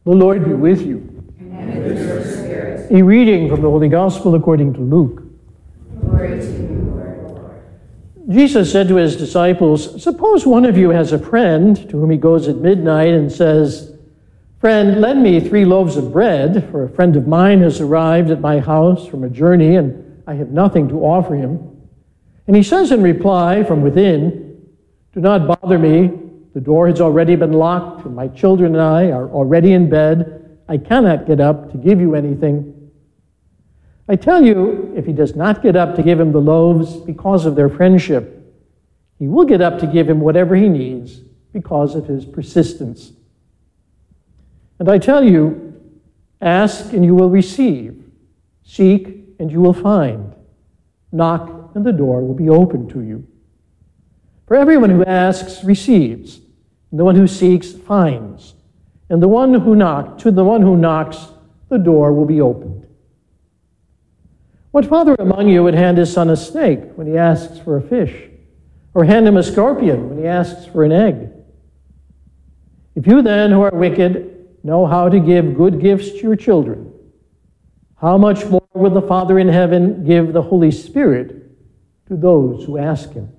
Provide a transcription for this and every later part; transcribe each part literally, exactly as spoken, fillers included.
The Lord be with you. And with your spirit. A reading from the Holy Gospel according to Luke. Glory to you, Lord. Jesus said to his disciples, "Suppose one of you has a friend to whom he goes at midnight and says, 'Friend, lend me three loaves of bread, for a friend of mine has arrived at my house from a journey, and I have nothing to offer him.' And he says in reply from within, 'Do not bother me. The door has already been locked, and my children and I are already in bed. I cannot get up to give you anything.' I tell you, if he does not get up to give him the loaves because of their friendship, he will get up to give him whatever he needs because of his persistence. And I tell you, ask and you will receive. Seek and you will find. Knock and the door will be opened to you. For everyone who asks receives, and the one who seeks finds, and the one who knocks, to the one who knocks, the door will be opened. What father among you would hand his son a snake when he asks for a fish, or hand him a scorpion when he asks for an egg? If you then, who are wicked, know how to give good gifts to your children, how much more will the Father in heaven give the Holy Spirit to those who ask him?"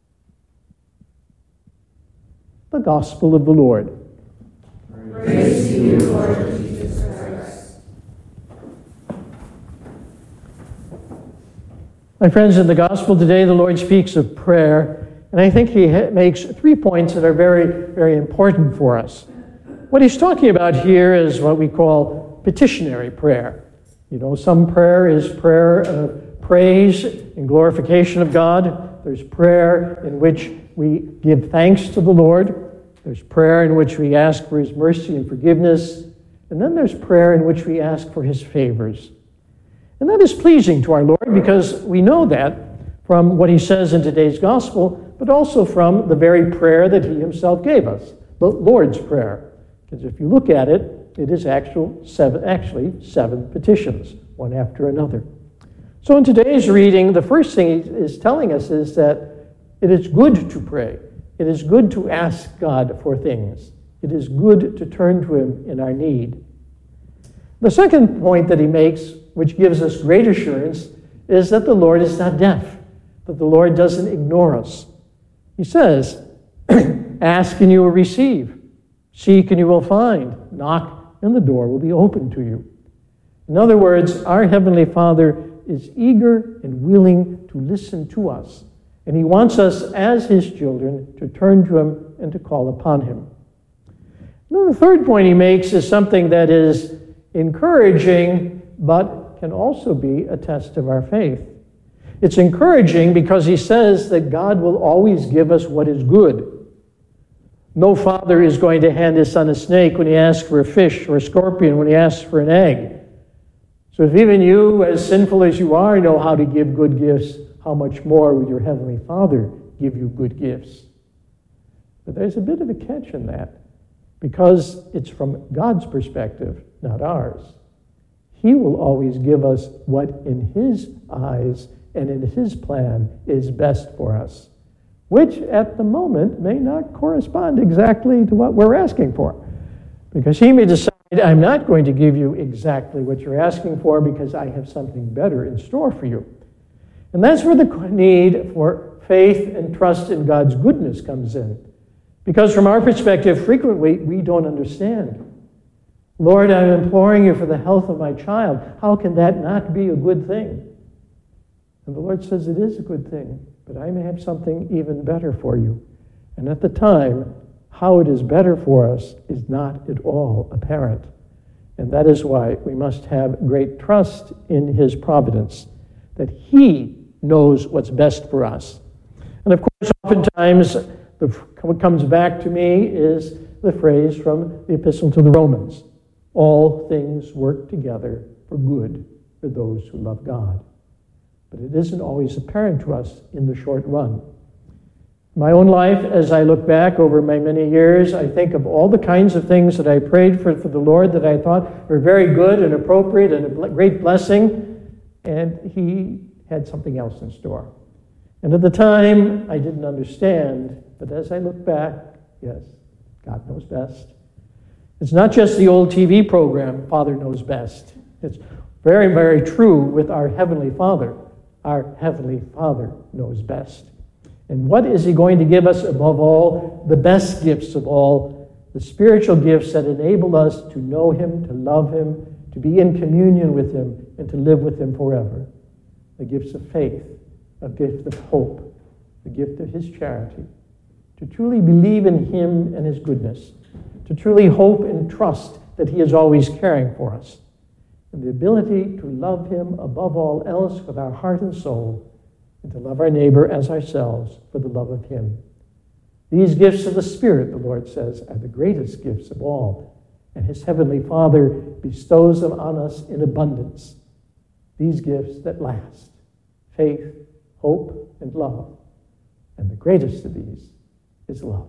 The Gospel of the Lord. Praise to you, Lord Jesus Christ. My friends, in the Gospel today, the Lord speaks of prayer, and I think he makes three points that are very, very important for us. What he's talking about here is what we call petitionary prayer. You know, some prayer is prayer of praise and glorification of God. There's prayer in which we give thanks to the Lord. There's prayer in which we ask for his mercy and forgiveness. And then there's prayer in which we ask for his favors. And that is pleasing to our Lord because we know that from what he says in today's gospel, but also from the very prayer that he himself gave us, the Lord's Prayer. Because if you look at it, it is actual seven, actually seven petitions, one after another. So in today's reading, the first thing he is telling us is that it is good to pray. It is good to ask God for things. It is good to turn to him in our need. The second point that he makes, which gives us great assurance, is that the Lord is not deaf, that the Lord doesn't ignore us. He says, ask and you will receive. Seek and you will find. Knock and the door will be open to you. In other words, our Heavenly Father is eager and willing to listen to us. And he wants us as his children to turn to him and to call upon him. And then the third point he makes is something that is encouraging, but can also be a test of our faith. It's encouraging because he says that God will always give us what is good. No father is going to hand his son a snake when he asks for a fish, or a scorpion when he asks for an egg. So if even you, as sinful as you are, know how to give good gifts, how much more will your Heavenly Father give you good gifts? But there's a bit of a catch in that, because it's from God's perspective, not ours. He will always give us what in his eyes and in his plan is best for us, which at the moment may not correspond exactly to what we're asking for. Because he may decide, I'm not going to give you exactly what you're asking for because I have something better in store for you. And that's where the need for faith and trust in God's goodness comes in. Because from our perspective, frequently we don't understand. Lord, I'm imploring you for the health of my child. How can that not be a good thing? And the Lord says it is a good thing, but I may have something even better for you. And at the time, how it is better for us is not at all apparent. And that is why we must have great trust in his providence, that he knows what's best for us. And of course, oftentimes, the, what comes back to me is the phrase from the Epistle to the Romans. All things work together for good for those who love God. But it isn't always apparent to us in the short run. My own life, as I look back over my many years, I think of all the kinds of things that I prayed for, for the Lord that I thought were very good and appropriate and a great blessing, and he had something else in store. And at the time, I didn't understand, but as I look back, yes, God knows best. It's not just the old T V program, Father Knows Best. It's very, very true with our Heavenly Father. Our Heavenly Father knows best. And what is He going to give us above all? The best gifts of all, the spiritual gifts that enable us to know Him, to love Him, to be in communion with Him, and to live with Him forever. The gifts of faith, a gift of hope, the gift of His charity, to truly believe in Him and His goodness, to truly hope and trust that He is always caring for us, and the ability to love Him above all else with our heart and soul, and to love our neighbor as ourselves for the love of Him. These gifts of the Spirit, the Lord says, are the greatest gifts of all, and His Heavenly Father bestows them on us in abundance. These gifts that last, faith, hope, and love. And the greatest of these is love.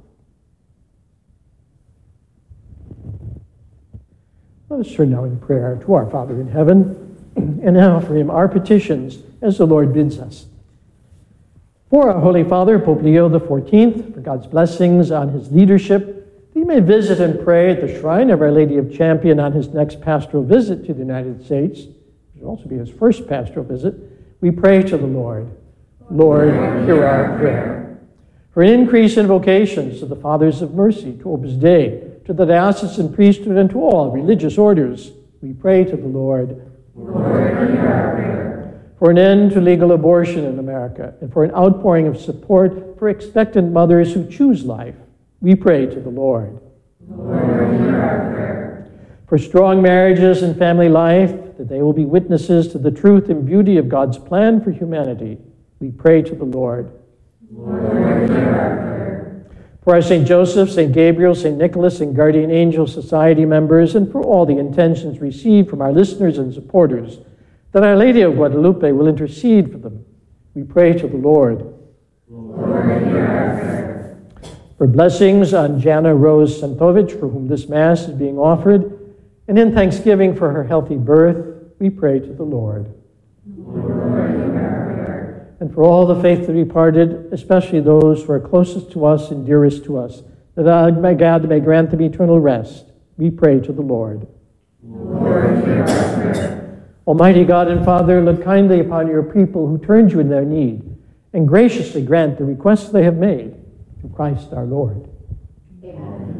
Let us turn now in prayer to our Father in heaven and offer Him our petitions as the Lord bids us. For our Holy Father, Pope Leo the fourteenth, for God's blessings on his leadership, that he may visit and pray at the shrine of Our Lady of Champion on his next pastoral visit to the United States, which will also be his first pastoral visit, we pray to the Lord. Lord, hear our prayer. For an increase in vocations to the Fathers of Mercy, to Opus Dei, to the diocesan priesthood, and to all religious orders, we pray to the Lord. Lord, hear our prayer. For an end to legal abortion in America, and for an outpouring of support for expectant mothers who choose life, we pray to the Lord. Lord, hear our prayer. For strong marriages and family life, that they will be witnesses to the truth and beauty of God's plan for humanity, we pray to the Lord. Lord, hear our prayer. For our Saint Joseph, Saint Gabriel, Saint Nicholas, and Guardian Angel Society members, and for all the intentions received from our listeners and supporters, that Our Lady of Guadalupe will intercede for them, we pray to the Lord. Lord, hear our prayer. For blessings on Jana Rose Santovich, for whom this Mass is being offered, and in thanksgiving for her healthy birth, we pray to the Lord. Lord, hear our prayer. And for all the faithfully departed, especially those who are closest to us and dearest to us, that God may grant them eternal rest, we pray to the Lord. Lord, hear our prayer. Almighty God and Father, look kindly upon your people who turned you in their need, and graciously grant the requests they have made, through Christ our Lord. Amen.